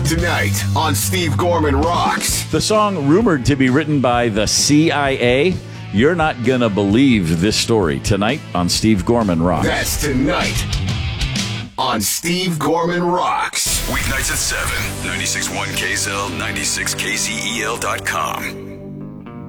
Tonight on Steve Gorman Rocks. The song rumored to be written by the CIA. You're not going to believe this story. Tonight on Steve Gorman Rocks. That's tonight on Steve Gorman Rocks. Weeknights at 7, 96.1 KSL, 96KCEL.com.